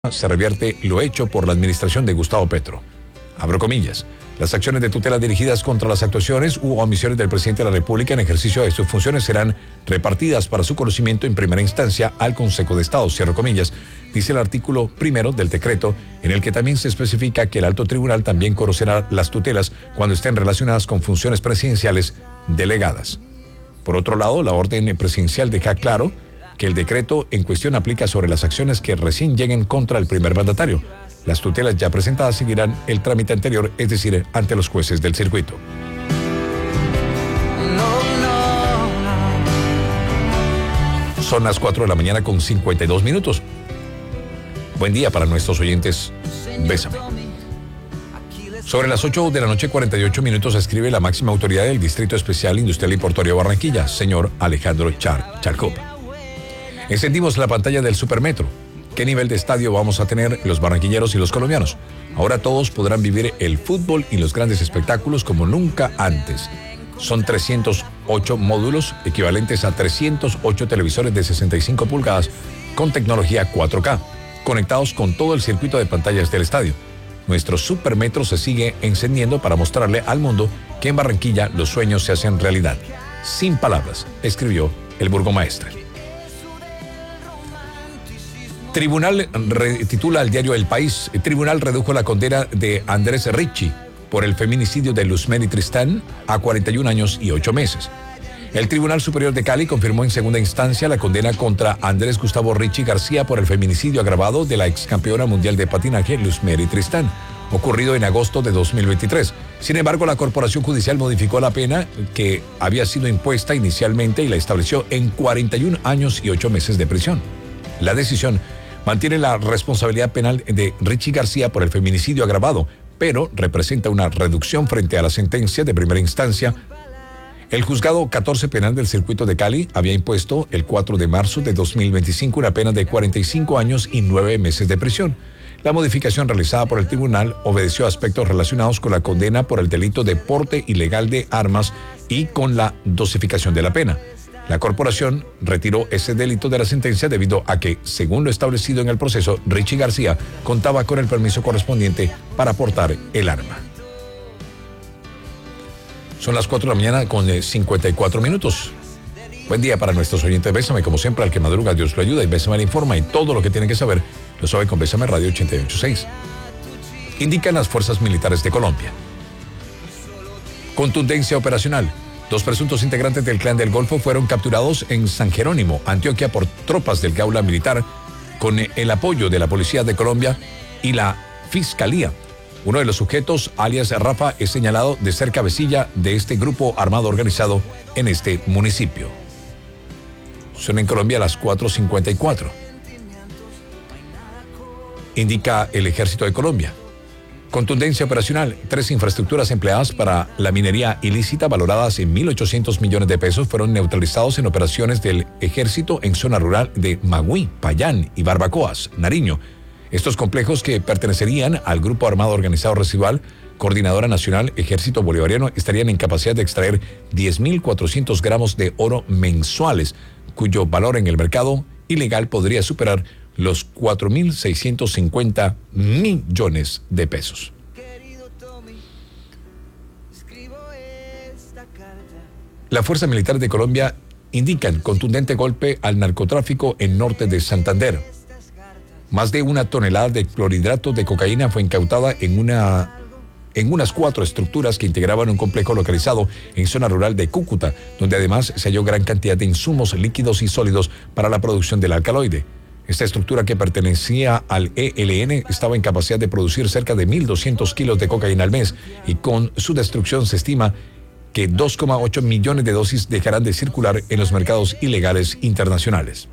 se revierte lo hecho por la administración de Gustavo Petro. Abro comillas. Las acciones de tutela dirigidas contra las actuaciones u omisiones del presidente de la República en ejercicio de sus funciones serán repartidas para su conocimiento en primera instancia al Consejo de Estado, cierro comillas, dice el artículo 1 del decreto, en el que también se especifica que el alto tribunal también conocerá las tutelas cuando estén relacionadas con funciones presidenciales delegadas. Por otro lado, la orden presidencial deja claro que el decreto en cuestión aplica sobre las acciones que recién lleguen contra el primer mandatario. Las tutelas ya presentadas seguirán el trámite anterior, es decir, ante los jueces del circuito. Son las 4 de la mañana con 52 minutos. Buen día para nuestros oyentes. Bésame. Sobre las 8 de la noche, 48 minutos, escribe la máxima autoridad del Distrito Especial Industrial y Portuario de Barranquilla, señor Alejandro Charcop. Encendimos la pantalla del Supermetro. ¿Qué nivel de estadio vamos a tener los barranquilleros y los colombianos? Ahora todos podrán vivir el fútbol y los grandes espectáculos como nunca antes. Son 308 módulos equivalentes a 308 televisores de 65 pulgadas con tecnología 4K, conectados con todo el circuito de pantallas del estadio. Nuestro Supermetro se sigue encendiendo para mostrarle al mundo que en Barranquilla los sueños se hacen realidad. Sin palabras, escribió el burgomaestre. Tribunal titula al diario El País. El tribunal redujo la condena de Andrés Ricci por el feminicidio de Luzmeri Tristán a 41 años y 8 meses. El Tribunal Superior de Cali confirmó en segunda instancia la condena contra Andrés Gustavo Ricci García por el feminicidio agravado de la excampeona mundial de patinaje Luzmeri Tristán, ocurrido en agosto de 2023. Sin embargo, la Corporación Judicial modificó la pena que había sido impuesta inicialmente y la estableció en 41 años y 8 meses de prisión. La decisión mantiene la responsabilidad penal de Ricci García por el feminicidio agravado, pero representa una reducción frente a la sentencia de primera instancia. El juzgado 14 penal del circuito de Cali había impuesto el 4 de marzo de 2025 una pena de 45 años y 9 meses de prisión. La modificación realizada por el tribunal obedeció a aspectos relacionados con la condena por el delito de porte ilegal de armas y con la dosificación de la pena. La corporación retiró ese delito de la sentencia debido a que, según lo establecido en el proceso, Ricci García contaba con el permiso correspondiente para portar el arma. Son las 4 de la mañana con 54 minutos. Buen día para nuestros oyentes. Bésame, como siempre, al que madruga, Dios lo ayuda, y Bésame le informa, y todo lo que tienen que saber lo sabe con Bésame Radio 88.6. Indican las fuerzas militares de Colombia. Contundencia operacional. 2 presuntos integrantes del Clan del Golfo fueron capturados en San Jerónimo, Antioquia, por tropas del Gaula Militar con el apoyo de la Policía de Colombia y la Fiscalía. Uno de los sujetos, alias Rafa, es señalado de ser cabecilla de este grupo armado organizado en este municipio. Son en Colombia las 4:54. Indica el Ejército de Colombia. Contundencia operacional. 3 infraestructuras empleadas para la minería ilícita valoradas en 1.800 millones de pesos fueron neutralizados en operaciones del Ejército en zona rural de Magüí, Payán y Barbacoas, Nariño. Estos complejos, que pertenecerían al Grupo Armado Organizado Residual, Coordinadora Nacional Ejército Bolivariano, estarían en capacidad de extraer 10.400 gramos de oro mensuales, cuyo valor en el mercado ilegal podría superar los 4.650 millones de pesos. La Fuerza Militar de Colombia indican contundente golpe al narcotráfico en norte de Santander. Más de 1 tonelada de clorhidrato de cocaína fue incautada en unas 4 estructuras que integraban un complejo localizado en zona rural de Cúcuta, donde además se halló gran cantidad de insumos líquidos y sólidos para la producción del alcaloide. Esta estructura, que pertenecía al ELN, estaba en capacidad de producir cerca de 1.200 kilos de cocaína al mes, y con su destrucción se estima que 2,8 millones de dosis dejarán de circular en los mercados ilegales internacionales.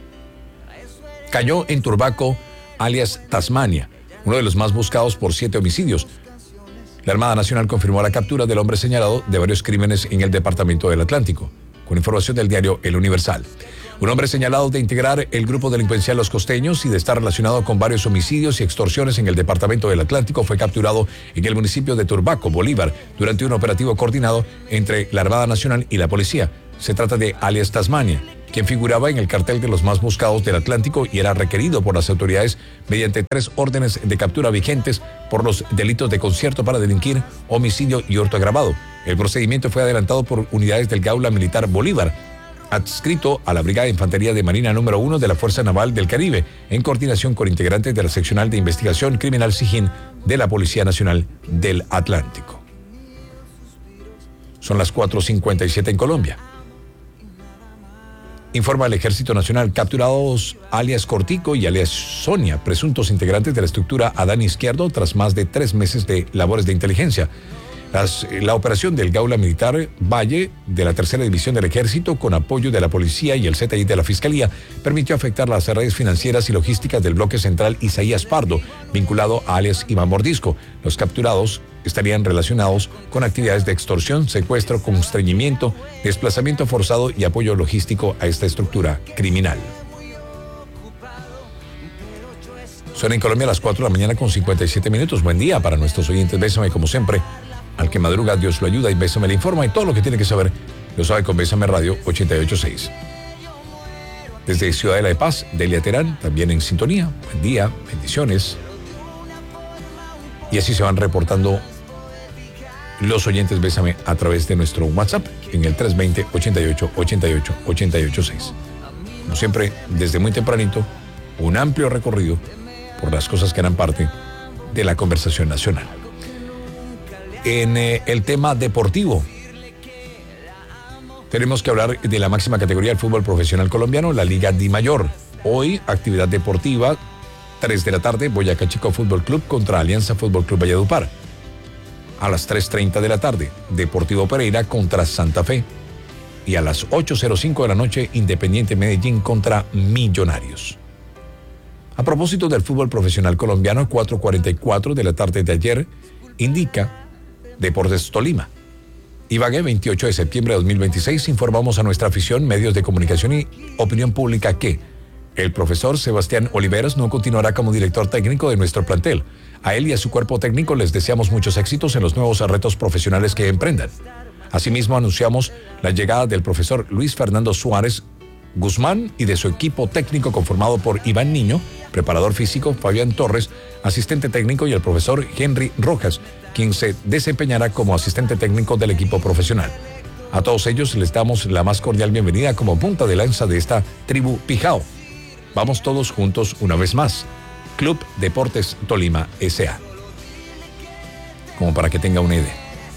Cayó en Turbaco, alias Tasmania, uno de los más buscados por 7 homicidios. La Armada Nacional confirmó la captura del hombre señalado de varios crímenes en el departamento del Atlántico, con información del diario El Universal. Un hombre señalado de integrar el grupo delincuencial Los Costeños y de estar relacionado con varios homicidios y extorsiones en el departamento del Atlántico fue capturado en el municipio de Turbaco, Bolívar, durante un operativo coordinado entre la Armada Nacional y la policía. Se trata de alias Tasmania, quien figuraba en el cartel de los más buscados del Atlántico y era requerido por las autoridades mediante 3 órdenes de captura vigentes por los delitos de concierto para delinquir, homicidio y hurto agravado. El procedimiento fue adelantado por unidades del Gaula Militar Bolívar, adscrito a la Brigada de Infantería de Marina número 1 de la Fuerza Naval del Caribe, en coordinación con integrantes de la Seccional de Investigación Criminal SIJIN de la Policía Nacional del Atlántico. Son las 4:57 en Colombia. Informa el Ejército Nacional: capturados alias Cortico y alias Sonia, presuntos integrantes de la estructura Adán Izquierdo, tras más de 3 meses de labores de inteligencia. La operación del Gaula Militar Valle de la Tercera División del Ejército, con apoyo de la Policía y el CTI de la Fiscalía, permitió afectar las redes financieras y logísticas del bloque central Isaías Pardo, vinculado a alias Iván Mordisco. Los capturados estarían relacionados con actividades de extorsión, secuestro, constreñimiento, desplazamiento forzado y apoyo logístico a esta estructura criminal. Son en Colombia las 4 de la mañana con 57 minutos. Buen día para nuestros oyentes. Bésame como siempre. Al que madruga, Dios lo ayuda, y Bésame le informa, y todo lo que tiene que saber lo sabe con Bésame Radio 88.6. Desde Ciudadela de Paz, Delia Terán, también en sintonía. Buen día, bendiciones. Y así se van reportando los oyentes Bésame a través de nuestro WhatsApp en el 320-88-88-88.6. Como siempre, desde muy tempranito, un amplio recorrido por las cosas que eran parte de la conversación nacional. En el tema deportivo, tenemos que hablar de la máxima categoría del fútbol profesional colombiano, la Liga DIMAYOR. Hoy, actividad deportiva, 3 de la tarde, Boyacá Chico Fútbol Club contra Alianza Fútbol Club Valledupar. A las 3:30 de la tarde, Deportivo Pereira contra Santa Fe. Y a las 8:05 de la noche, Independiente Medellín contra Millonarios. A propósito del fútbol profesional colombiano, 4:44 de la tarde de ayer, indica Deportes Tolima. Ibagué, 28 de septiembre de 2026, informamos a nuestra afición, medios de comunicación y opinión pública que el profesor Sebastián Oliveros no continuará como director técnico de nuestro plantel. A él y a su cuerpo técnico les deseamos muchos éxitos en los nuevos retos profesionales que emprendan. Asimismo, anunciamos la llegada del profesor Luis Fernando Suárez Guzmán y de su equipo técnico conformado por Iván Niño, preparador físico, Fabián Torres, asistente técnico, y el profesor Henry Rojas, quien se desempeñará como asistente técnico del equipo profesional. A todos ellos les damos la más cordial bienvenida como punta de lanza de esta tribu Pijao. Vamos todos juntos una vez más. Club Deportes Tolima S.A. Como para que tenga una idea.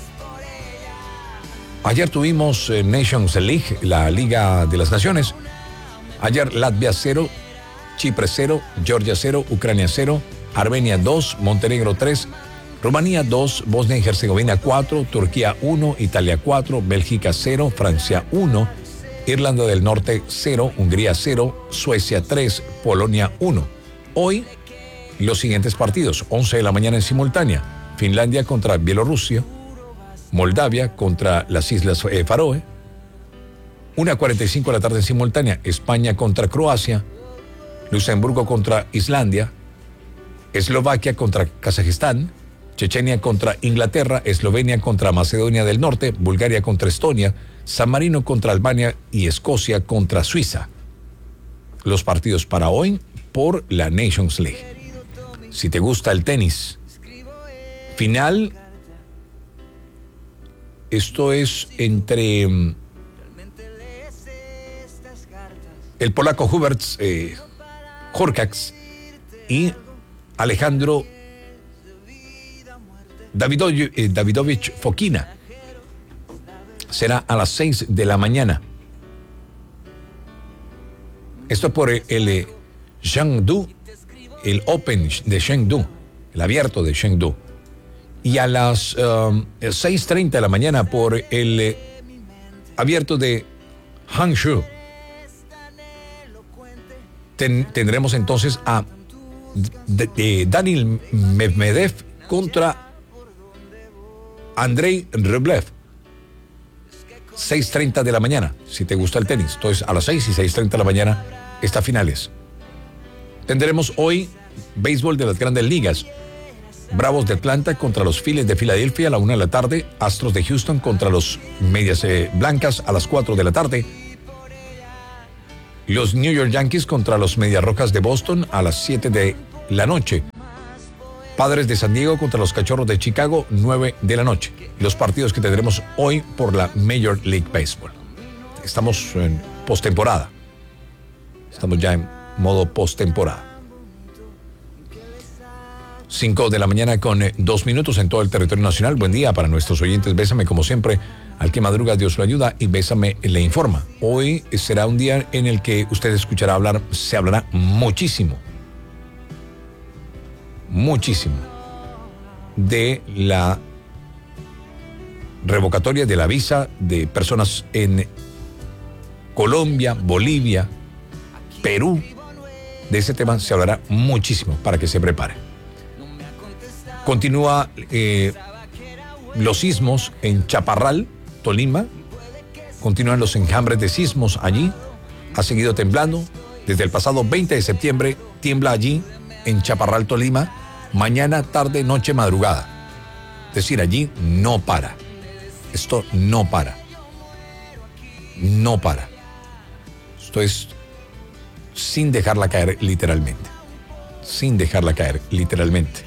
Ayer tuvimos Nations League, la Liga de las Naciones. Ayer Latvia 0, Chipre 0, Georgia 0, Ucrania 0, Armenia 2, Montenegro 3, Rumanía 2, Bosnia y Herzegovina 4, Turquía 1, Italia 4, Bélgica 0, Francia 1, Irlanda del Norte 0, Hungría 0, Suecia 3, Polonia 1. Hoy, los siguientes partidos: 11 de la mañana en simultánea, Finlandia contra Bielorrusia, Moldavia contra las Islas Faroe, 1:45 de la tarde en simultánea, España contra Croacia, Luxemburgo contra Islandia, Eslovaquia contra Kazajistán, Chechenia contra Inglaterra, Eslovenia contra Macedonia del Norte, Bulgaria contra Estonia, San Marino contra Albania y Escocia contra Suiza. Los partidos para hoy por la Nations League. Si te gusta el tenis, final, esto es entre el polaco Hubert Hurkacz y Alejandro Davidovich Fokina. Será a las 6 de la mañana. Esto por el Chengdu, el Open de Chengdu, el abierto de Chengdu. Y a las 6:30 de la mañana por el abierto de Hangzhou. Tendremos entonces a Daniil Medvedev contra Andrei Rublev. 6:30 de la mañana, si te gusta el tenis. Entonces, a las 6 y 6:30 de la mañana, estas finales. Tendremos hoy béisbol de las Grandes Ligas. Bravos de Atlanta contra los Phillies de Filadelfia a la 1 de la tarde. Astros de Houston contra los Medias Blancas a las 4 de la tarde. Los New York Yankees contra los Medias Rojas de Boston a las 7 de la noche. Padres de San Diego contra los Cachorros de Chicago, 9 de la noche. Los partidos que tendremos hoy por la Major League Baseball. Estamos en postemporada. Estamos ya en modo postemporada. 5 de la mañana con 2 minutos en todo el territorio nacional. Buen día para nuestros oyentes. Bésame como siempre. Al que madruga Dios lo ayuda y Bésame le informa. Hoy será un día en el que usted escuchará hablar, se hablará muchísimo de la revocatoria de la visa de personas en Colombia, Bolivia, Perú. De ese tema se hablará muchísimo para que se prepare. Continúa los sismos en Chaparral, Tolima. Continúan los enjambres de sismos allí. Ha seguido temblando. Desde el pasado 20 de septiembre tiembla allí en Chaparral, Tolima. Mañana, tarde, noche, madrugada. Es decir, allí no para. Esto no para. No para. Esto es sin dejarla caer literalmente. Sin dejarla caer literalmente.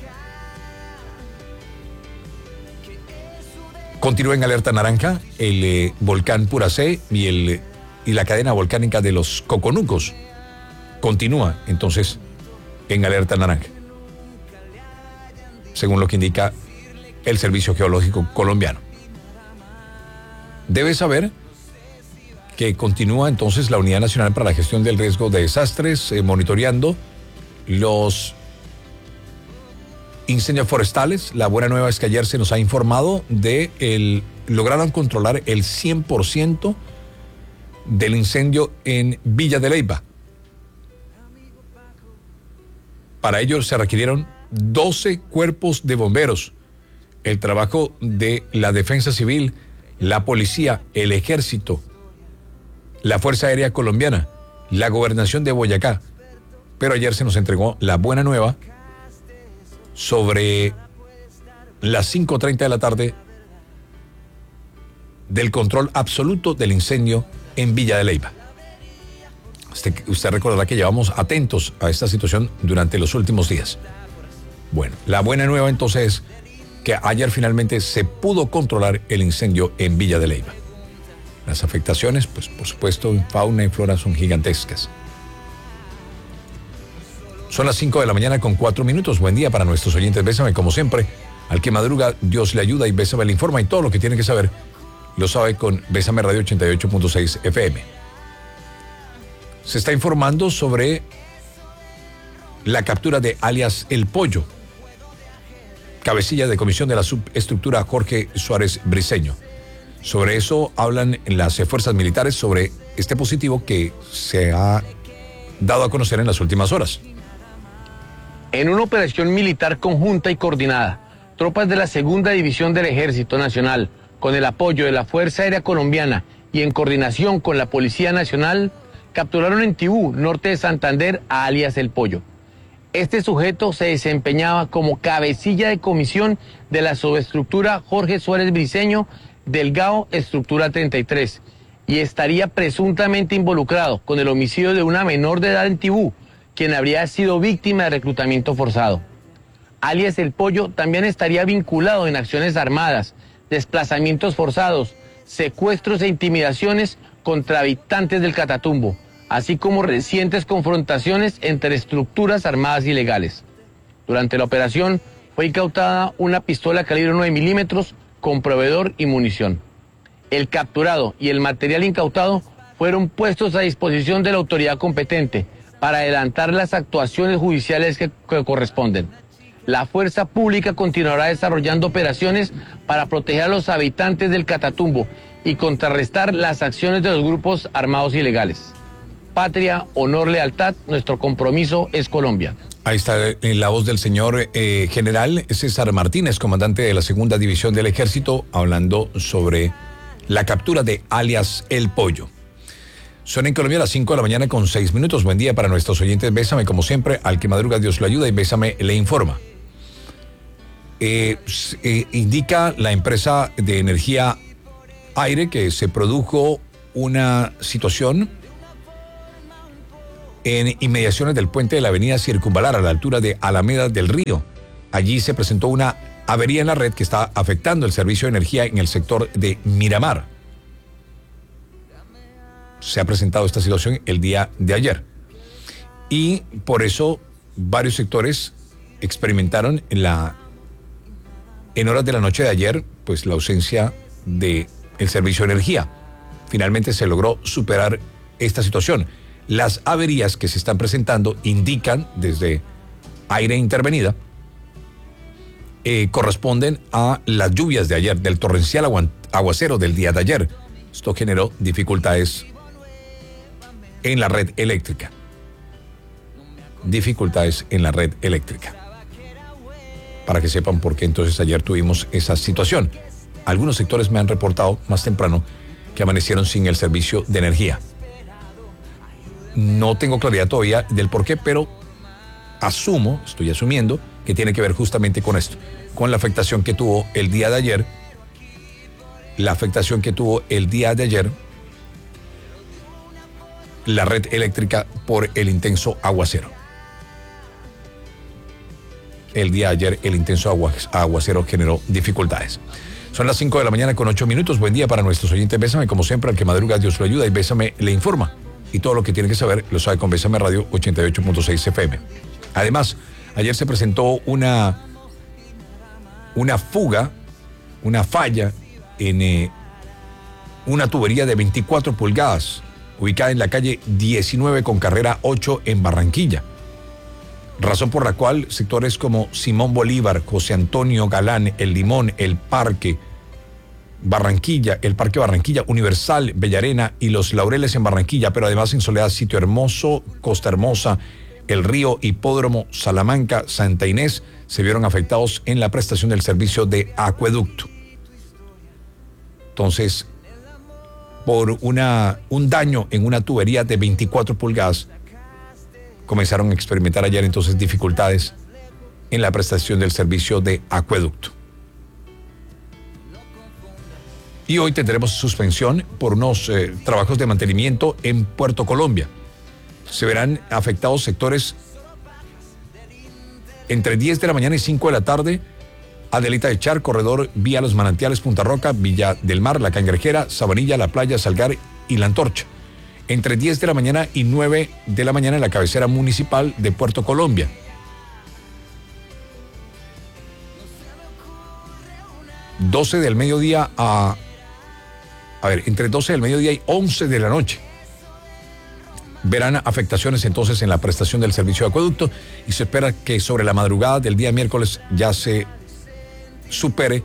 Continúa en alerta naranja el volcán Puracé y la cadena volcánica de los Coconucos. Continúa entonces en alerta naranja, según lo que indica el Servicio Geológico Colombiano. Debe saber que continúa entonces la Unidad Nacional para la Gestión del Riesgo de Desastres monitoreando los incendios forestales. La buena nueva es que ayer se nos ha informado lograron controlar el 100% del incendio en Villa de Leyva. Para ello se requirieron 12 cuerpos de bomberos, el trabajo de la Defensa Civil, la Policía, el Ejército, la Fuerza Aérea Colombiana, la Gobernación de Boyacá. Pero ayer se nos entregó la buena nueva sobre las 5:30 de la tarde del control absoluto del incendio en Villa de Leyva. Usted recordará que llevamos atentos a esta situación durante los últimos días. Bueno, la buena nueva entonces es que ayer finalmente se pudo controlar el incendio en Villa de Leyva. Las afectaciones, pues por supuesto, en fauna y flora son gigantescas. Son las 5 de la mañana con 4 minutos. Buen día para nuestros oyentes. Bésame como siempre. Al que madruga, Dios le ayuda y Bésame le informa. Y todo lo que tiene que saber lo sabe con Bésame Radio 88.6 FM. Se está informando sobre la captura de alias El Pollo, cabecilla de comisión de la subestructura Jorge Suárez Briceño. Sobre eso hablan las fuerzas militares sobre este positivo que se ha dado a conocer en las últimas horas. En una operación militar conjunta y coordinada, tropas de la Segunda División del Ejército Nacional, con el apoyo de la Fuerza Aérea Colombiana y en coordinación con la Policía Nacional, capturaron en Tibú, norte de Santander, a alias El Pollo. Este sujeto se desempeñaba como cabecilla de comisión de la subestructura Jorge Suárez Briceño del GAO Estructura 33 y estaría presuntamente involucrado con el homicidio de una menor de edad en Tibú, quien habría sido víctima de reclutamiento forzado. Alias El Pollo también estaría vinculado en acciones armadas, desplazamientos forzados, secuestros e intimidaciones contra habitantes del Catatumbo, así como recientes confrontaciones entre estructuras armadas ilegales. Durante la operación fue incautada una pistola calibre 9 milímetros con proveedor y munición. El capturado y el material incautado fueron puestos a disposición de la autoridad competente para adelantar las actuaciones judiciales que corresponden. La fuerza pública continuará desarrollando operaciones para proteger a los habitantes del Catatumbo y contrarrestar las acciones de los grupos armados ilegales. Patria, honor, lealtad, nuestro compromiso es Colombia. Ahí está la voz del señor general César Martínez, comandante de la Segunda División del Ejército, hablando sobre la captura de alias El Pollo. Son en Colombia las 5 de la mañana con 6 minutos. Buen día para nuestros oyentes. Bésame como siempre. Al que madruga Dios lo ayuda y Bésame le informa. Indica la empresa de energía Aire que se produjo una situación en inmediaciones del puente de la avenida Circunvalar a la altura de Alameda del Río. Allí se presentó una avería en la red que está afectando el servicio de energía en el sector de Miramar. Se ha presentado esta situación el día de ayer. Y por eso varios sectores experimentaron en horas de la noche de ayer, pues la ausencia del servicio de energía. Finalmente se logró superar esta situación. Las averías que se están presentando indican desde Aire Intervenida corresponden a las lluvias de ayer, del torrencial aguacero del día de ayer. Esto generó dificultades en la red eléctrica. Dificultades en la red eléctrica. Para que sepan por qué entonces ayer tuvimos esa situación. Algunos sectores me han reportado más temprano que amanecieron sin el servicio de energía. No tengo claridad todavía del por qué, pero estoy asumiendo que tiene que ver justamente con esto, con la afectación que tuvo el día de ayer. La afectación que tuvo el día de ayer la red eléctrica por el intenso aguacero. El día de ayer el intenso aguacero generó dificultades. Son las 5 de la mañana con 8 minutos. Buen día para nuestros oyentes. Bésame, como siempre, al que madruga Dios lo ayuda, y Bésame le informa. Y todo lo que tiene que saber lo sabe con Bésame Radio 88.6 FM. Además, ayer se presentó una fuga, una falla en una tubería de 24 pulgadas ubicada en la calle 19 con carrera 8 en Barranquilla. Razón por la cual sectores como Simón Bolívar, José Antonio Galán, El Limón, El Parque Barranquilla, Universal, Bellarena y Los Laureles en Barranquilla, pero además en Soledad, Sitio Hermoso, Costa Hermosa, El Río, Hipódromo, Salamanca, Santa Inés, se vieron afectados en la prestación del servicio de acueducto. Entonces, por un daño en una tubería de 24 pulgadas, comenzaron a experimentar ayer entonces dificultades en la prestación del servicio de acueducto. Y hoy tendremos suspensión por unos trabajos de mantenimiento en Puerto Colombia. Se verán afectados sectores entre 10 de la mañana y 5 de la tarde. Adelita de Char, corredor vía Los Manantiales, Punta Roca, Villa del Mar, La Cangrejera, Sabanilla, La Playa, Salgar y La Antorcha. Entre 10 de la mañana y 9 de la mañana en la cabecera municipal de Puerto Colombia. Entre 12 del mediodía y 11 de la noche. Verán afectaciones entonces en la prestación del servicio de acueducto, y se espera que sobre la madrugada del día miércoles ya se supere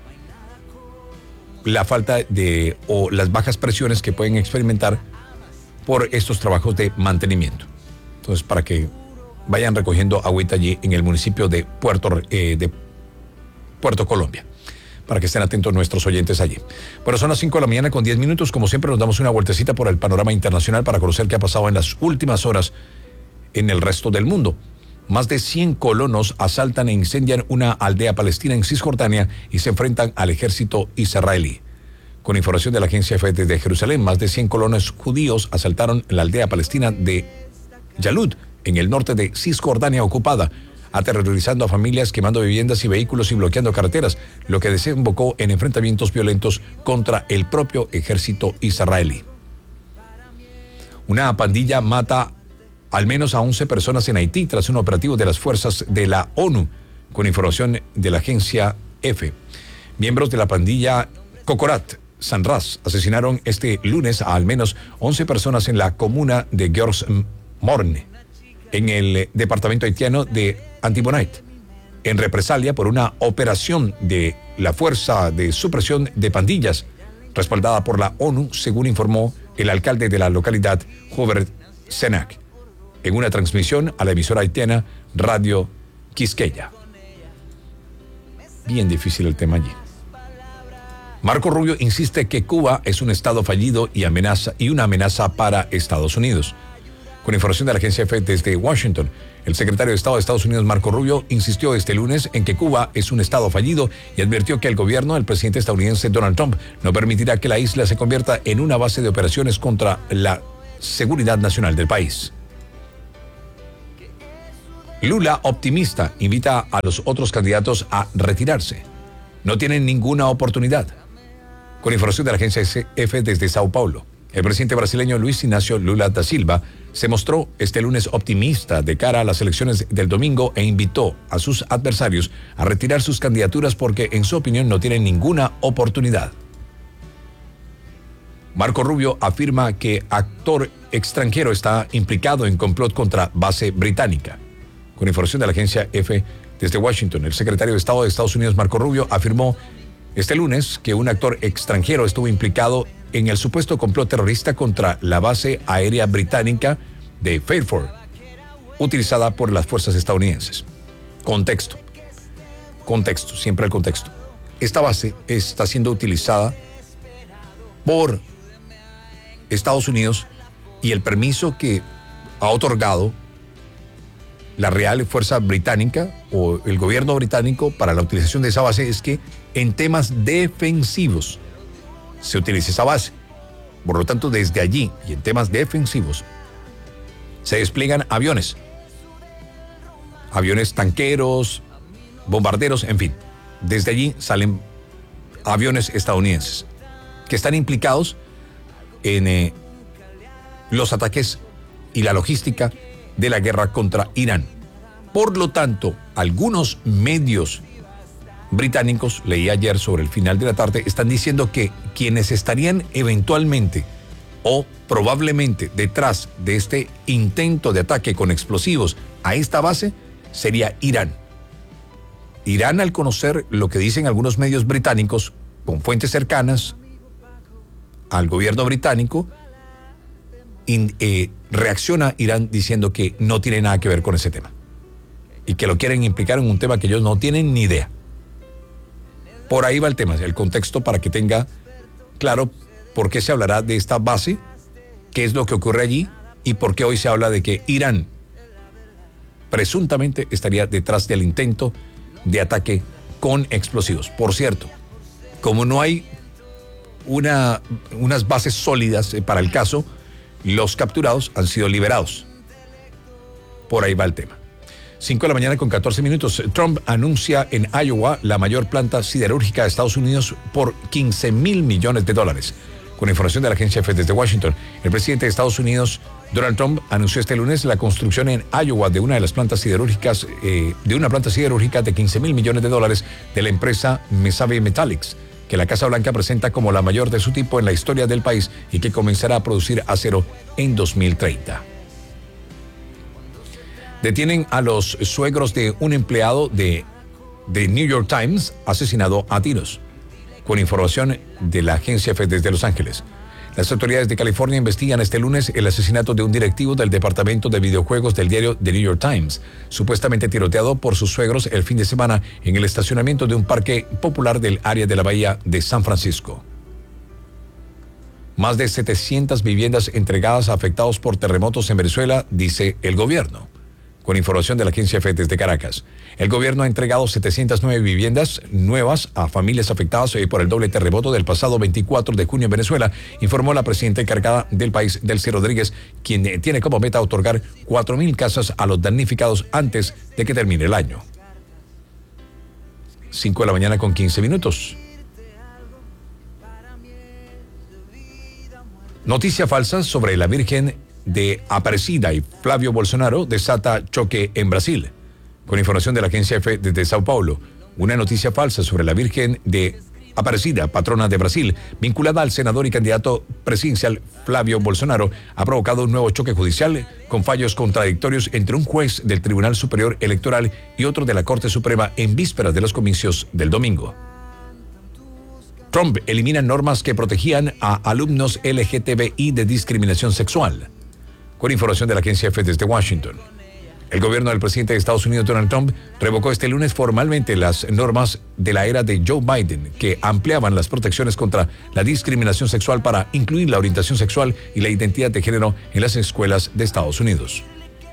la falta o las bajas presiones que pueden experimentar por estos trabajos de mantenimiento. Entonces, para que vayan recogiendo agüita allí en el municipio de Puerto Colombia, para que estén atentos nuestros oyentes allí. Bueno, son las 5 de la mañana con 10 minutos. Como siempre, nos damos una vueltecita por el panorama internacional para conocer qué ha pasado en las últimas horas en el resto del mundo. Más de 100 colonos asaltan e incendian una aldea palestina en Cisjordania y se enfrentan al ejército israelí. Con información de la agencia EFE desde Jerusalén, más de 100 colonos judíos asaltaron la aldea palestina de Yalud, en el norte de Cisjordania ocupada, aterrorizando a familias, quemando viviendas y vehículos y bloqueando carreteras, lo que desembocó en enfrentamientos violentos contra el propio ejército israelí. Una pandilla mata al menos a 11 personas en Haití tras un operativo de las fuerzas de la ONU, con información de la agencia EFE. Miembros de la pandilla Cocorat Sanras asesinaron este lunes a al menos 11 personas en la comuna de Georges Morne, en el departamento haitiano de Antibonite, en represalia por una operación de la Fuerza de Supresión de Pandillas, respaldada por la ONU, según informó el alcalde de la localidad, Hubert Senac, en una transmisión a la emisora haitiana Radio Quisqueya. Bien difícil el tema allí. Marco Rubio insiste que Cuba es un estado fallido y una amenaza para Estados Unidos. Con información de la agencia EFE desde Washington, el secretario de Estado de Estados Unidos, Marco Rubio, insistió este lunes en que Cuba es un estado fallido y advirtió que el gobierno del presidente estadounidense Donald Trump no permitirá que la isla se convierta en una base de operaciones contra la seguridad nacional del país. Lula, optimista, invita a los otros candidatos a retirarse. No tienen ninguna oportunidad. Con información de la agencia EFE desde Sao Paulo, el presidente brasileño Luis Inácio Lula da Silva se mostró este lunes optimista de cara a las elecciones del domingo e invitó a sus adversarios a retirar sus candidaturas porque, en su opinión, no tienen ninguna oportunidad. Marco Rubio afirma que actor extranjero está implicado en complot contra base británica. Con información de la agencia EFE desde Washington, el secretario de Estado de Estados Unidos, Marco Rubio, afirmó este lunes que un actor extranjero estuvo implicado en el supuesto complot terrorista contra la base aérea británica de Fairford, utilizada por las fuerzas estadounidenses. Contexto, siempre el contexto. Esta base está siendo utilizada por Estados Unidos y el permiso que ha otorgado la Real Fuerza Británica o el gobierno británico para la utilización de esa base es que en temas defensivos se utiliza esa base. Por lo tanto, desde allí y en temas defensivos se despliegan aviones tanqueros, bombarderos, en fin. Desde allí salen aviones estadounidenses que están implicados en los ataques y la logística de la guerra contra Irán. Por lo tanto, algunos medios británicos, leí ayer sobre el final de la tarde, están diciendo que quienes estarían eventualmente o probablemente detrás de este intento de ataque con explosivos a esta base sería Irán. Irán, al conocer lo que dicen algunos medios británicos con fuentes cercanas al gobierno británico, reacciona Irán diciendo que no tiene nada que ver con ese tema y que lo quieren implicar en un tema que ellos no tienen ni idea. Por ahí va el tema, el contexto, para que tenga claro por qué se hablará de esta base, qué es lo que ocurre allí y por qué hoy se habla de que Irán presuntamente estaría detrás del intento de ataque con explosivos. Por cierto, como no hay unas bases sólidas para el caso, los capturados han sido liberados. Por ahí va el tema. 5 de la mañana con 14 minutos. Trump anuncia en Iowa la mayor planta siderúrgica de Estados Unidos por $15,000 millones. Con información de la agencia EFE desde Washington, el presidente de Estados Unidos, Donald Trump, anunció este lunes la construcción en Iowa de una de las plantas siderúrgicas, de una planta siderúrgica de $15,000 millones de la empresa Mesabi Metallics, que la Casa Blanca presenta como la mayor de su tipo en la historia del país y que comenzará a producir acero en 2030. Detienen a los suegros de un empleado de New York Times asesinado a tiros. Con información de la agencia EFE desde Los Ángeles, las autoridades de California investigan este lunes el asesinato de un directivo del departamento de videojuegos del diario The New York Times, supuestamente tiroteado por sus suegros el fin de semana en el estacionamiento de un parque popular del área de la bahía de San Francisco. Más de 700 viviendas entregadas a afectados por terremotos en Venezuela, dice el gobierno. Con información de la agencia EFE desde Caracas, el gobierno ha entregado 709 viviendas nuevas a familias afectadas por el doble terremoto del pasado 24 de junio en Venezuela, informó la presidenta encargada del país, Delcy Rodríguez, quien tiene como meta otorgar 4,000 casas a los damnificados antes de que termine el año. 5 de la mañana con 15 minutos. Noticia falsa sobre la Virgen de Aparecida y Flávio Bolsonaro desata choque en Brasil. Con información de la agencia EFE desde Sao Paulo, una noticia falsa sobre la Virgen de Aparecida, patrona de Brasil, vinculada al senador y candidato presidencial Flávio Bolsonaro, ha provocado un nuevo choque judicial con fallos contradictorios entre un juez del Tribunal Superior Electoral y otro de la Corte Suprema en vísperas de los comicios del domingo. Trump elimina normas que protegían a alumnos LGTBI de discriminación sexual. Con información de la agencia EFE desde Washington, el gobierno del presidente de Estados Unidos, Donald Trump, revocó este lunes formalmente las normas de la era de Joe Biden que ampliaban las protecciones contra la discriminación sexual para incluir la orientación sexual y la identidad de género en las escuelas de Estados Unidos.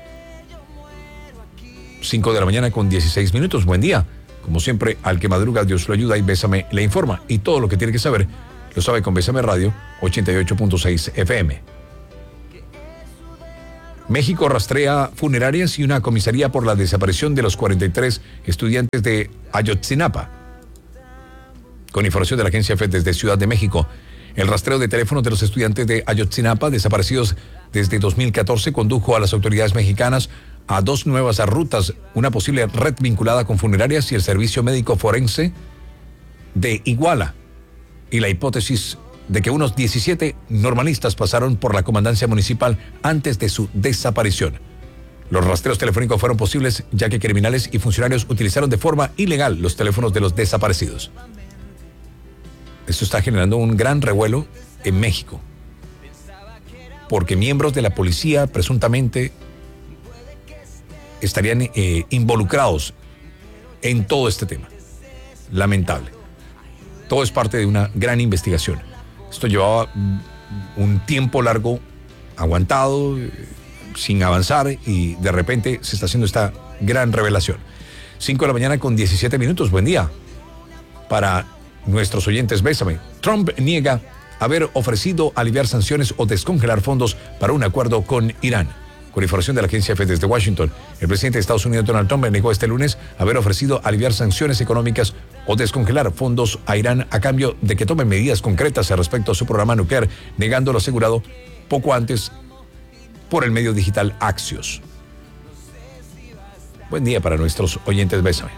5 de la mañana con 16 minutos. Buen día. Como siempre, al que madruga, Dios lo ayuda y Bésame le informa. Y todo lo que tiene que saber lo sabe con Bésame Radio 88.6 FM. México rastrea funerarias y una comisaría por la desaparición de los 43 estudiantes de Ayotzinapa. Con información de la agencia EFE desde Ciudad de México, el rastreo de teléfonos de los estudiantes de Ayotzinapa desaparecidos desde 2014 condujo a las autoridades mexicanas a 2 nuevas rutas, una posible red vinculada con funerarias y el servicio médico forense de Iguala, y la hipótesis de que unos 17 normalistas pasaron por la comandancia municipal antes de su desaparición. Los rastreos telefónicos fueron posibles ya que criminales y funcionarios utilizaron de forma ilegal los teléfonos de los desaparecidos. Esto está generando un gran revuelo en México, porque miembros de la policía presuntamente estarían involucrados en todo este tema. Lamentable. Todo es parte de una gran investigación. Esto llevaba un tiempo largo aguantado, sin avanzar, y de repente se está haciendo esta gran revelación. 5 de la mañana con 17 minutos. Buen día para nuestros oyentes. Bésame. Trump niega haber ofrecido aliviar sanciones o descongelar fondos para un acuerdo con Irán. Con información de la agencia EFE desde Washington, el presidente de Estados Unidos, Donald Trump, negó este lunes haber ofrecido aliviar sanciones económicas o descongelar fondos a Irán a cambio de que tome medidas concretas respecto a su programa nuclear, negando lo asegurado poco antes por el medio digital Axios. Buen día para nuestros oyentes. Bésame.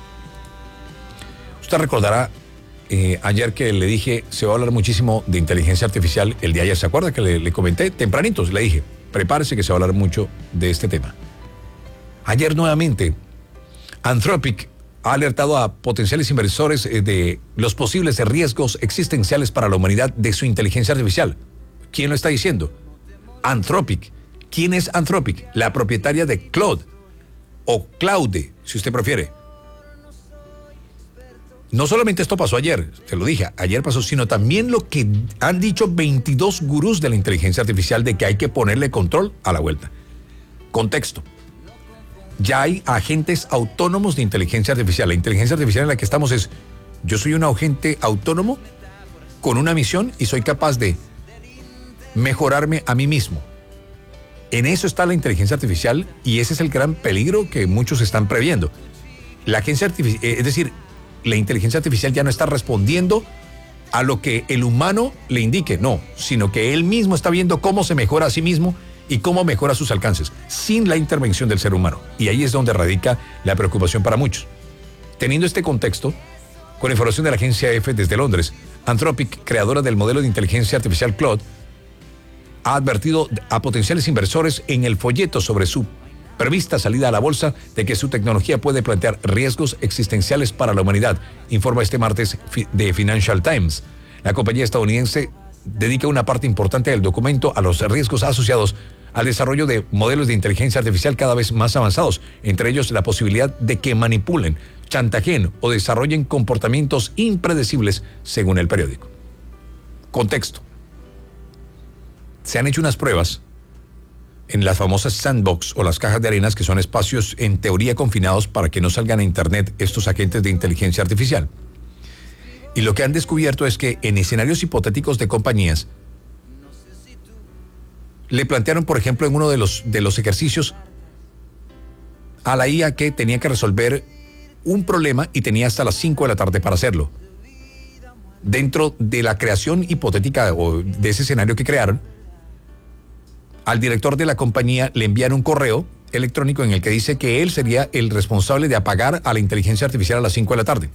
Usted recordará ayer que le dije, se va a hablar muchísimo de inteligencia artificial el día de ayer. ¿Se acuerda que le comenté tempranitos? Le dije, prepárese que se va a hablar mucho de este tema. Ayer nuevamente, Anthropic ha alertado a potenciales inversores de los posibles riesgos existenciales para la humanidad de su inteligencia artificial. ¿Quién lo está diciendo? Anthropic. ¿Quién es Anthropic? La propietaria de Claude, o Claude, si usted prefiere. No solamente esto pasó ayer, te lo dije, ayer pasó, sino también lo que han dicho 22 gurús de la inteligencia artificial de que hay que ponerle control a la vuelta. Contexto. Ya hay agentes autónomos de inteligencia artificial. La inteligencia artificial en la que estamos es, yo soy un agente autónomo con una misión y soy capaz de mejorarme a mí mismo. En eso está la inteligencia artificial y ese es el gran peligro que muchos están previendo. La agencia artificial, es decir, la inteligencia artificial ya no está respondiendo a lo que el humano le indique, no, sino que él mismo está viendo cómo se mejora a sí mismo y cómo mejora sus alcances, sin la intervención del ser humano. Y ahí es donde radica la preocupación para muchos. Teniendo este contexto, con información de la agencia EFE desde Londres, Anthropic, creadora del modelo de inteligencia artificial Claude, ha advertido a potenciales inversores en el folleto sobre su prevista salida a la bolsa de que su tecnología puede plantear riesgos existenciales para la humanidad, informa este martes de Financial Times. La compañía estadounidense dedica una parte importante del documento a los riesgos asociados al desarrollo de modelos de inteligencia artificial cada vez más avanzados, entre ellos la posibilidad de que manipulen, chantajeen o desarrollen comportamientos impredecibles, según el periódico. Contexto. Se han hecho unas pruebas en las famosas sandbox o las cajas de arenas, que son espacios en teoría confinados para que no salgan a internet estos agentes de inteligencia artificial. Y lo que han descubierto es que en escenarios hipotéticos de compañías, le plantearon, por ejemplo, en uno de los ejercicios a la IA que tenía que resolver un problema y tenía hasta las 5 de la tarde para hacerlo. Dentro de la creación hipotética o de ese escenario que crearon, al director de la compañía le enviaron un correo electrónico en el que dice que él sería el responsable de apagar a la inteligencia artificial a las 5 de la tarde.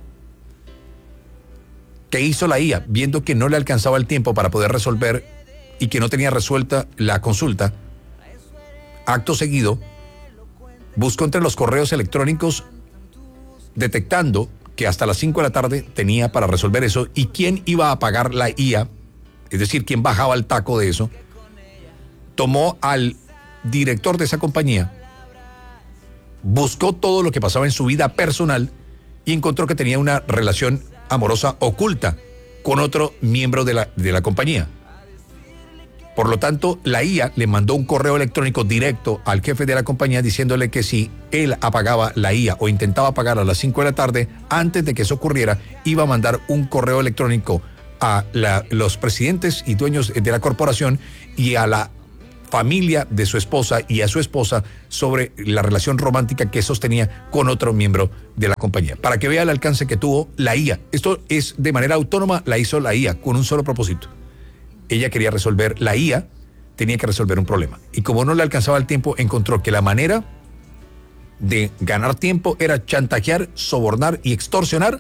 ¿Qué hizo la IA? Viendo que no le alcanzaba el tiempo para poder resolver y que no tenía resuelta la consulta, acto seguido, buscó entre los correos electrónicos detectando que hasta las 5 de la tarde tenía para resolver eso y quién iba a apagar la IA, es decir, quién bajaba el taco de eso. Tomó al director de esa compañía, buscó todo lo que pasaba en su vida personal y encontró que tenía una relación amorosa oculta con otro miembro de la compañía. Por lo tanto, la IA le mandó un correo electrónico directo al jefe de la compañía diciéndole que si él apagaba la IA o intentaba apagar a las 5 de la tarde, antes de que eso ocurriera, iba a mandar un correo electrónico a los presidentes y dueños de la corporación y a la familia de su esposa y a su esposa sobre la relación romántica que sostenía con otro miembro de la compañía. Para que vea el alcance que tuvo la IA. Esto es de manera autónoma, la hizo la IA con un solo propósito. Ella quería resolver, la IA tenía que resolver un problema. Y como no le alcanzaba el tiempo, encontró que la manera de ganar tiempo era chantajear, sobornar y extorsionar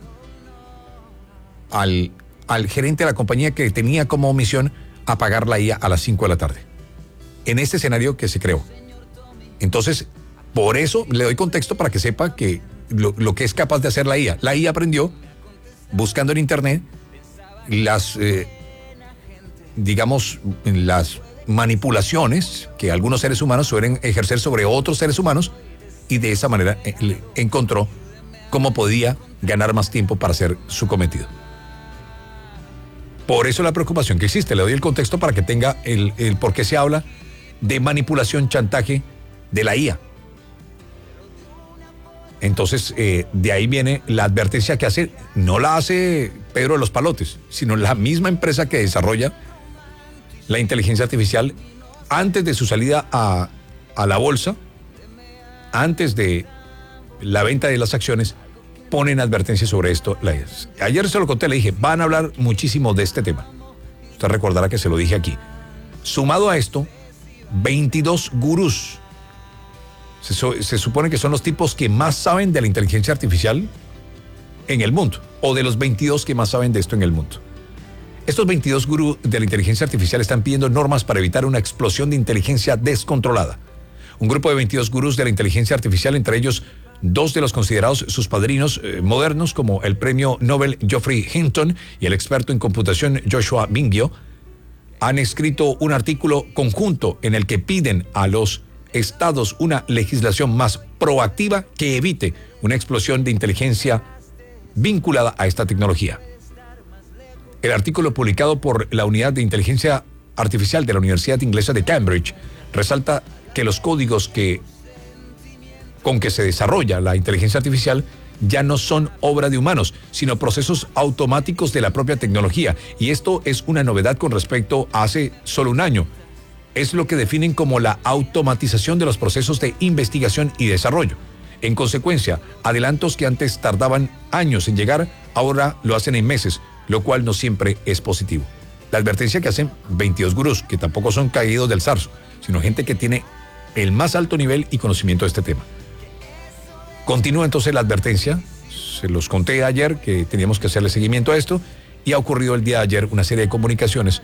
al gerente de la compañía que tenía como misión apagar la IA a las 5 de la tarde. En este escenario que se creó. Entonces, por eso le doy contexto para que sepa que lo que es capaz de hacer la IA. La IA aprendió, buscando en internet, las manipulaciones que algunos seres humanos suelen ejercer sobre otros seres humanos, y de esa manera encontró cómo podía ganar más tiempo para hacer su cometido. Por eso la preocupación que existe. Le doy el contexto para que tenga el por qué se habla de manipulación, chantaje de la IA. Entonces, de ahí viene la advertencia que hace, no la hace Pedro de los Palotes, sino la misma empresa que desarrolla la inteligencia artificial antes de su salida a la bolsa, antes de la venta de las acciones, ponen advertencias sobre esto. Ayer se lo conté, le dije, van a hablar muchísimo de este tema. Usted recordará que se lo dije aquí. Sumado a esto, 22 gurús. Se supone que son los tipos que más saben de la inteligencia artificial en el mundo, o de los 22 que más saben de esto en el mundo. Estos 22 gurús de la inteligencia artificial están pidiendo normas para evitar una explosión de inteligencia descontrolada. Un grupo de 22 gurús de la inteligencia artificial, entre ellos 2 de los considerados sus padrinos modernos, como el premio Nobel Geoffrey Hinton y el experto en computación Joshua Bengio, han escrito un artículo conjunto en el que piden a los estados una legislación más proactiva que evite una explosión de inteligencia vinculada a esta tecnología. El artículo publicado por la Unidad de Inteligencia Artificial de la Universidad Inglesa de Cambridge resalta que los códigos con que se desarrolla la inteligencia artificial ya no son obra de humanos, sino procesos automáticos de la propia tecnología. Y esto es una novedad con respecto a hace solo un año. Es lo que definen como la automatización de los procesos de investigación y desarrollo. En consecuencia, adelantos que antes tardaban años en llegar, ahora lo hacen en meses, lo cual no siempre es positivo. La advertencia que hacen 22 gurús, que tampoco son caídos del zarzo, sino gente que tiene el más alto nivel y conocimiento de este tema. Continúa entonces la advertencia. Se los conté ayer que teníamos que hacerle seguimiento a esto, y ha ocurrido el día de ayer una serie de comunicaciones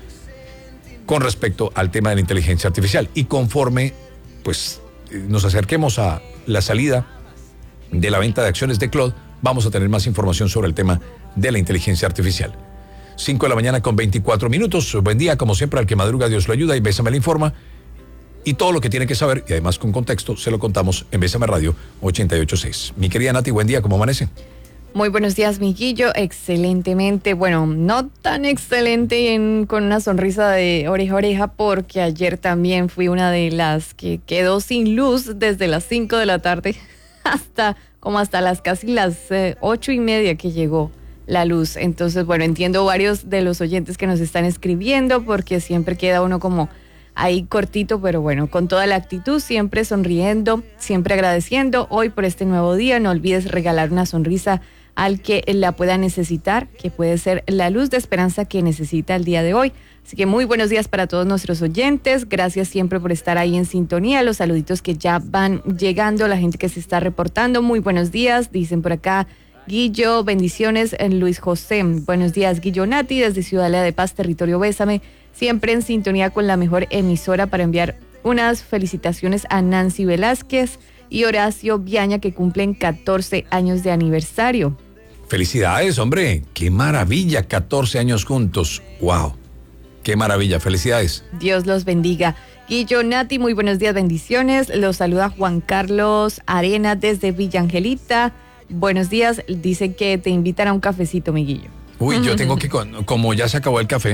con respecto al tema de la inteligencia artificial. Y conforme pues nos acerquemos a la salida de la venta de acciones de Claude, vamos a tener más información sobre el tema de la inteligencia artificial. 5 de la mañana con 24 minutos. Buen día, como siempre, al que madruga Dios lo ayuda y Bésame le informa. Y todo lo que tiene que saber, y además con contexto, se lo contamos en Bésame Radio 88.6. Mi querida Nati, buen día, ¿cómo amanece? Muy buenos días, mi Guillo. Excelentemente, bueno, no tan excelente con una sonrisa de oreja a oreja, porque ayer también fui una de las que quedó sin luz desde las 5 de la tarde hasta casi las 8:30 que llegó la luz. Entonces, bueno, entiendo varios de los oyentes que nos están escribiendo, porque siempre queda uno como ahí cortito, pero bueno, con toda la actitud, siempre sonriendo, siempre agradeciendo hoy por este nuevo día. No olvides regalar una sonrisa al que la pueda necesitar, que puede ser la luz de esperanza que necesita el día de hoy. Así que muy buenos días para todos nuestros oyentes. Gracias siempre por estar ahí en sintonía. Los saluditos que ya van llegando, la gente que se está reportando. Muy buenos días, dicen por acá. Guillo, bendiciones en Luis José. Buenos días, Guillo Nati, desde Ciudadela de Paz, territorio Bésame. Siempre en sintonía con la mejor emisora, para enviar unas felicitaciones a Nancy Velázquez y Horacio Viaña, que cumplen 14 años de aniversario. Felicidades, hombre. Qué maravilla, 14 años juntos. Wow. Qué maravilla, felicidades. Dios los bendiga. Guillo Nati, muy buenos días, bendiciones. Los saluda Juan Carlos Arena desde Villa Angelita. Buenos días, dicen que te invitan a un cafecito, mi Guillo. Uy, yo tengo que, como ya se acabó el café,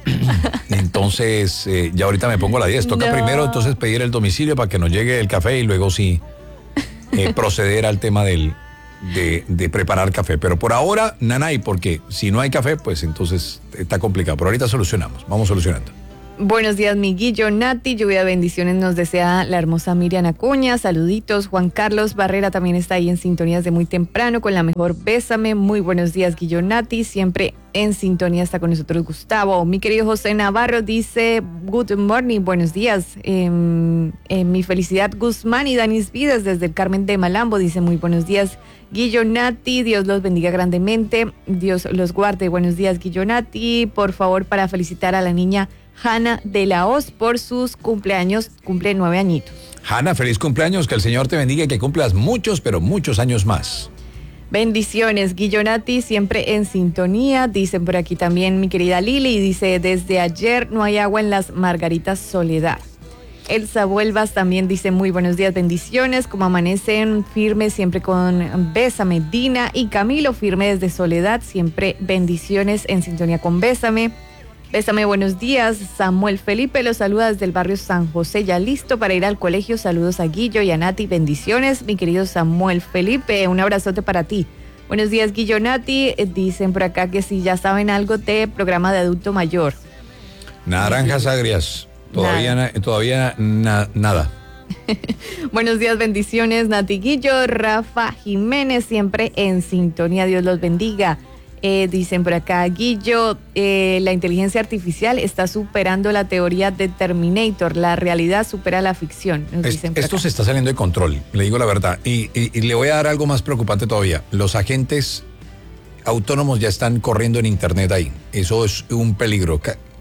entonces ya ahorita me pongo a la 10. Toca primero entonces pedir el domicilio para que nos llegue el café y luego sí proceder al tema de preparar café. Pero por ahora, nanay, porque si no hay café, pues entonces está complicado. Pero ahorita solucionamos, vamos solucionando. Buenos días, mi Guillo, Nati, lluvia de bendiciones nos desea la hermosa Miriam Acuña, saluditos. Juan Carlos Barrera también está ahí en sintonía desde muy temprano con la mejor Bésame. Muy buenos días, Guillo, Nati, siempre en sintonía está con nosotros Gustavo. Mi querido José Navarro dice, good morning, buenos días. Mi felicidad Guzmán y Danis Vidas desde el Carmen de Malambo dice, muy buenos días, Guillo, Nati, Dios los bendiga grandemente, Dios los guarde. Buenos días, Guillo, Nati, por favor, para felicitar a la niña Hanna de la Hoz por sus cumpleaños, cumple 9 añitos. Hanna, feliz cumpleaños, que el Señor te bendiga y que cumplas muchos, pero muchos años más. Bendiciones, Guillo, Nati, siempre en sintonía. Dicen por aquí también mi querida Lili, dice, desde ayer no hay agua en las Margaritas Soledad. Elsa Vuelvas también dice, muy buenos días, bendiciones, como amanecen firmes siempre con Bésame. Dina y Camilo, firme desde Soledad, siempre bendiciones en sintonía con Bésame. Bésame, buenos días. Samuel Felipe los saluda desde el barrio San José, ya listo para ir al colegio. Saludos a Guillo y a Nati, bendiciones. Mi querido Samuel Felipe, un abrazote para ti. Buenos días, Guillo, Nati. Dicen por acá que si ya saben algo de programa de adulto mayor. Naranjas agrias, todavía nada. Buenos días, bendiciones, Nati, Guillo. Rafa Jiménez, siempre en sintonía, Dios los bendiga. Dicen por acá, Guillo, la inteligencia artificial está superando la teoría de Terminator, la realidad supera la ficción. Esto se está saliendo de control, le digo la verdad, y le voy a dar algo más preocupante todavía. Los agentes autónomos ya están corriendo en internet ahí, eso es un peligro.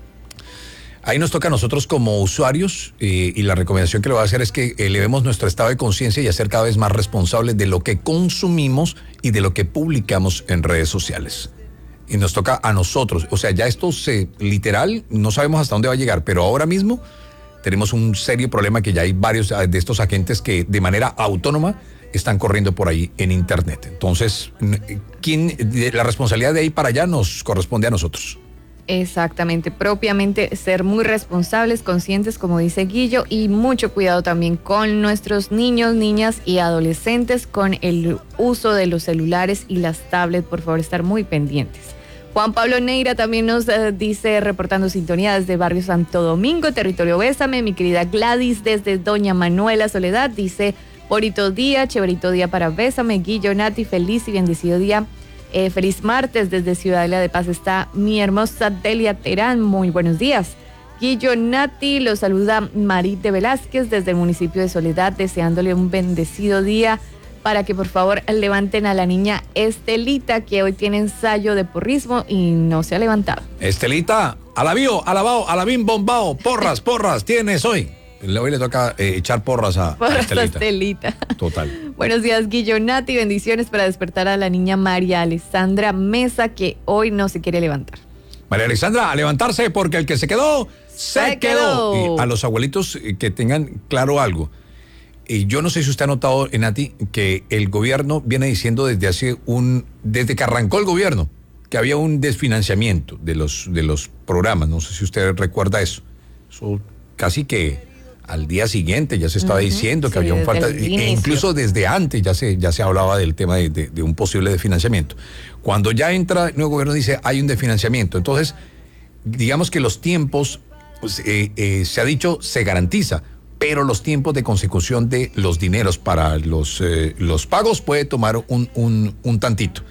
Ahí nos toca a nosotros como usuarios y la recomendación que le voy a hacer es que elevemos nuestro estado de conciencia y a ser cada vez más responsables de lo que consumimos y de lo que publicamos en redes sociales. Y nos toca a nosotros, o sea, ya esto literal, no sabemos hasta dónde va a llegar, pero ahora mismo tenemos un serio problema que ya hay varios de estos agentes que de manera autónoma están corriendo por ahí en internet. Entonces, la responsabilidad de ahí para allá nos corresponde a nosotros. Exactamente, propiamente ser muy responsables, conscientes, como dice Guillo, y mucho cuidado también con nuestros niños, niñas y adolescentes con el uso de los celulares y las tablets. Por favor, estar muy pendientes. Juan Pablo Neira también nos dice, reportando sintonía desde Barrio Santo Domingo, territorio Bésame. Mi querida Gladys desde Doña Manuela Soledad dice, bonito día, chéverito día para Bésame. Guillo, Nati, feliz y bendecido día. Feliz martes, desde Ciudadela de Paz está mi hermosa Delia Terán, muy buenos días. Guillo, Nati, los saluda Marite Velázquez desde el municipio de Soledad, deseándole un bendecido día para que por favor levanten a la niña Estelita, que hoy tiene ensayo de porrismo y no se ha levantado. Estelita, alabío, alabao, alabín, bombao, porras, tienes hoy. Hoy le toca echar porras a Estelita. Total. Buenos días, Guillo, Nati, bendiciones para despertar a la niña María Alessandra Mesa, que hoy no se quiere levantar. María Alessandra, a levantarse porque el que se quedó, se quedó. Y a los abuelitos que tengan claro algo. Y yo no sé si usted ha notado, Nati, que el gobierno viene diciendo desde que arrancó el gobierno, que había un desfinanciamiento de los programas. No sé si usted recuerda eso. Eso casi que al día siguiente ya se estaba diciendo que había un falta, e incluso desde antes ya se hablaba del tema de un posible desfinanciamiento. Cuando ya entra el nuevo gobierno dice hay un desfinanciamiento, entonces digamos que los tiempos, pues, se ha dicho, se garantiza, pero los tiempos de consecución de los dineros para los pagos puede tomar un tantito.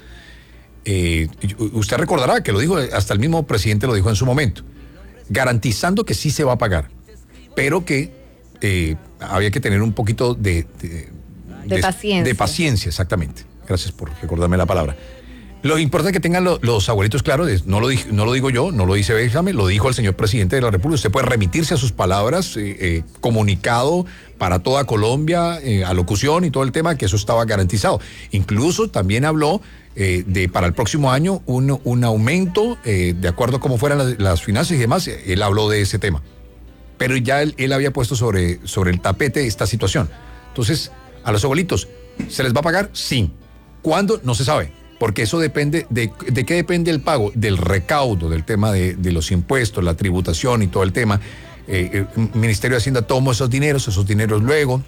Usted recordará que lo dijo, hasta el mismo presidente lo dijo en su momento, garantizando que sí se va a pagar, pero que había que tener un poquito de paciencia. De paciencia, exactamente. Gracias por recordarme la palabra. Lo importante es que tengan los abuelitos claros, no lo digo yo, no lo dice Bésame, lo dijo el señor presidente de la República. Usted puede remitirse a sus palabras, comunicado para toda Colombia, alocución y todo el tema, que eso estaba garantizado. Incluso también habló para el próximo año un aumento, de acuerdo a cómo fueran las finanzas y demás. Él habló de ese tema. Pero ya él había puesto sobre el tapete esta situación. Entonces, a los abuelitos, ¿se les va a pagar? Sí. ¿Cuándo? No se sabe, porque eso depende de qué depende el pago, del recaudo, del tema de los impuestos, la tributación y todo el tema. El Ministerio de Hacienda toma esos dineros luego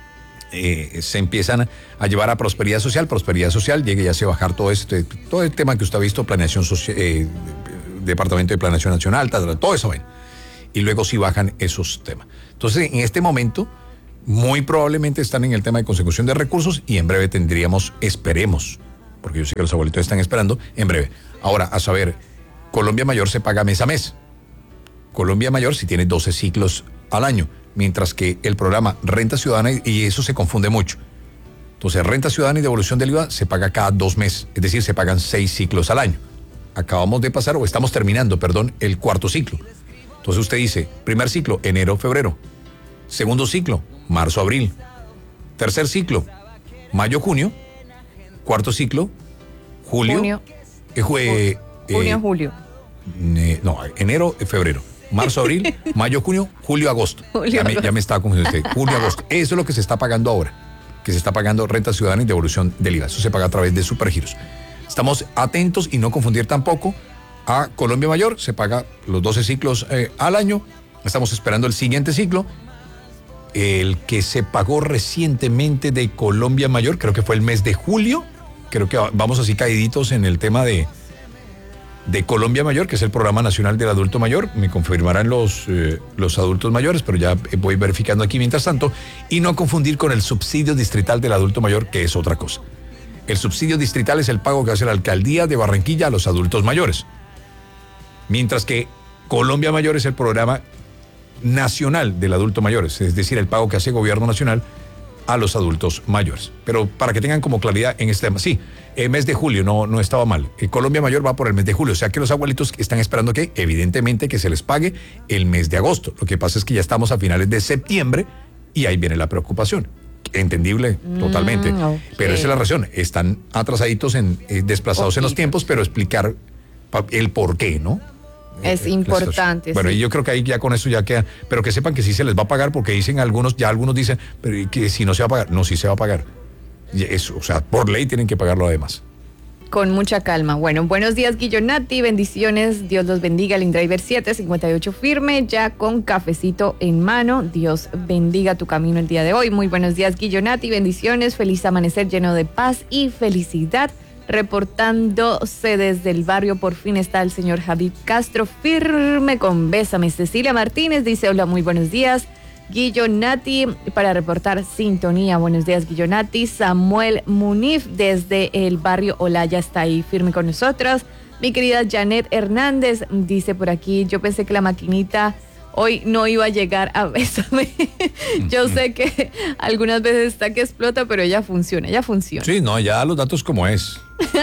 se empiezan a llevar a prosperidad social, llega y hace bajar todo el tema que usted ha visto, planeación social, Departamento de Planeación Nacional, todo eso, bueno. y luego sí bajan esos temas. Entonces, en este momento, muy probablemente están en el tema de consecución de recursos y en breve tendríamos, esperemos, porque yo sé que los abuelitos están esperando, en breve. Ahora, a saber, Colombia Mayor se paga mes a mes. Colombia Mayor si tiene 12 ciclos al año, mientras que el programa Renta Ciudadana, y eso se confunde mucho. Entonces, Renta Ciudadana y devolución del IVA se paga cada 2 meses, es decir, se pagan 6 ciclos al año. Acabamos de pasar, o estamos terminando, perdón, el 4º ciclo. Entonces usted dice, primer ciclo, enero, febrero. Segundo ciclo, marzo, abril. Tercer ciclo, mayo, junio. Cuarto ciclo, julio. Junio, julio. No, enero, febrero. Marzo, abril, mayo, junio, julio, agosto. Ya me estaba confundiendo usted. Julio, agosto. Eso es lo que se está pagando ahora. Que se está pagando Renta Ciudadana y devolución del IVA. Eso se paga a través de Supergiros. Estamos atentos y no confundir tampoco a Colombia Mayor. Se paga los 12 ciclos al año. Estamos esperando el siguiente ciclo. El que se pagó recientemente de Colombia Mayor, creo que fue el mes de julio. Creo que vamos así caíditos en el tema de Colombia Mayor, que es el Programa Nacional del Adulto Mayor. Me confirmarán los adultos mayores, pero ya voy verificando aquí mientras tanto. Y no confundir con el subsidio distrital del adulto mayor, que es otra cosa. El subsidio distrital es el pago que hace la alcaldía de Barranquilla a los adultos mayores. Mientras que Colombia Mayor es el programa nacional del adulto mayor, es decir, el pago que hace el gobierno nacional a los adultos mayores. Pero para que tengan como claridad en este tema, sí, el mes de julio no estaba mal. Colombia Mayor va por el mes de julio, o sea que los abuelitos están esperando que, evidentemente, que se les pague el mes de agosto. Lo que pasa es que ya estamos a finales de septiembre y ahí viene la preocupación. Entendible, totalmente. Okay. Pero esa es la razón. Están atrasaditos, desplazados en los tiempos, pero explicar el por qué, ¿no? Es importante. Bueno, sí. y yo creo que ahí ya con eso ya queda, pero que sepan que sí se les va a pagar, porque dicen algunos dicen, pero que si no se va a pagar, no, sí se va a pagar. Eso, o sea, por ley tienen que pagarlo además. Con mucha calma. Bueno, buenos días, Guillonati, bendiciones, Dios los bendiga, el InDriver 758 firme, ya con cafecito en mano, Dios bendiga tu camino el día de hoy. Muy buenos días, Guillonati, bendiciones, feliz amanecer lleno de paz y felicidad. Reportándose desde el barrio, por fin está el señor Javid Castro, firme con Bésame. Cecilia Martínez dice, hola, muy buenos días, Guillonati, para reportar sintonía. Buenos días, Guillonati. Samuel Munif desde el barrio Olaya está ahí firme con nosotros. Mi querida Janet Hernández dice por aquí, yo pensé que la maquinita hoy no iba a llegar a Bésame. Yo sé que algunas veces está que explota, pero ya funciona. Sí, no, ya los datos como es.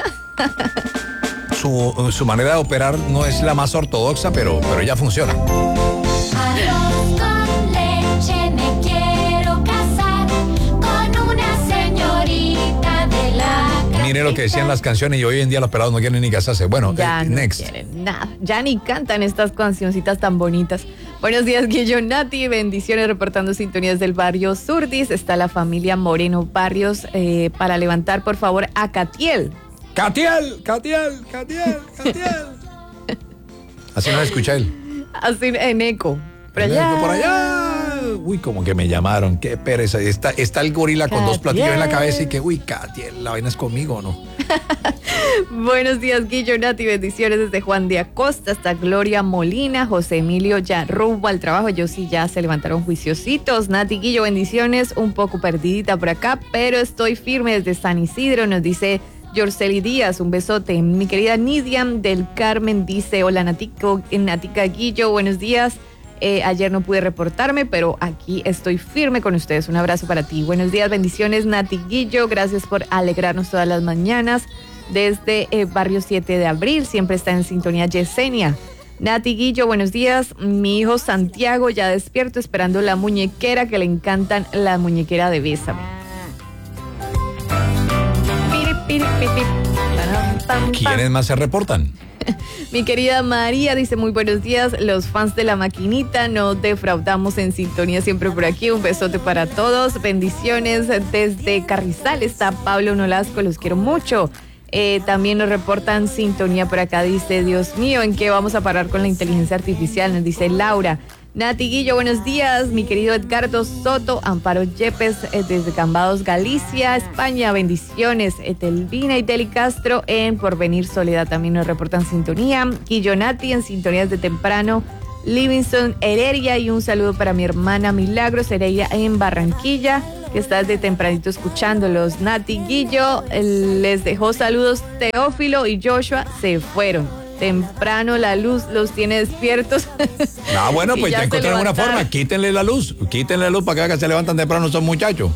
Su manera de operar no es la más ortodoxa, pero ya funciona. Arroz con leche, me quiero casar con una señorita de la capital. Mire lo que decían las canciones y hoy en día los pelados no quieren ni casarse. Bueno, ya no next. quieren nada, ya ni cantan estas cancioncitas tan bonitas. Buenos días, Guillonati, bendiciones, reportando sintonías del barrio Surdis. Está la familia Moreno Barrios para levantar, por favor, a Catiel. ¡Catiel! Así no escucha él. Así en eco. Por allá. Uy, como que me llamaron, qué pereza. Está el gorila con dos platillos en la cabeza y que, uy, Catiel, la vaina es conmigo, ¿o no? Buenos días, Guillonati, bendiciones desde Juan de Acosta hasta Gloria Molina, José Emilio ya rumbo al trabajo. Yo sí ya se levantaron juiciositos. Nati Guillo, bendiciones, un poco perdidita por acá, pero estoy firme desde San Isidro, nos dice Yorceli Díaz, un besote. Mi querida Nidiam del Carmen dice, hola Natica Guillo, buenos días. Ayer no pude reportarme, pero aquí estoy firme con ustedes. Un abrazo para ti. Buenos días, bendiciones, Nati Guillo. Gracias por alegrarnos todas las mañanas. Desde Barrio 7 de Abril, siempre está en sintonía Yesenia. Nati Guillo, buenos días. Mi hijo Santiago ya despierto esperando la muñequera, que le encantan la muñequera de Bésame. ¿Quiénes más se reportan? Mi querida María dice, muy buenos días, los fans de la maquinita, no defraudamos en sintonía siempre por aquí, un besote para todos, bendiciones desde Carrizal, está Pablo Nolasco, los quiero mucho. También nos reportan sintonía por acá, dice, Dios mío, ¿en qué vamos a parar con la inteligencia artificial? Nos dice Laura. Nati Guillo, buenos días, mi querido Edgardo Soto, Amparo Yepes desde Cambados, Galicia, España, bendiciones. Etelvina y Teli Castro en Porvenir Soledad también nos reportan sintonía. Guillonati en sintonías de temprano Livingston Heredia, y un saludo para mi hermana Milagros Heredia en Barranquilla, que está desde tempranito escuchándolos. Nati Guillo les dejó saludos. Teófilo y Joshua se fueron. Temprano la luz los tiene despiertos. Bueno, pues ya encontraron una forma. Quítenle la luz para que se levantan temprano esos muchachos.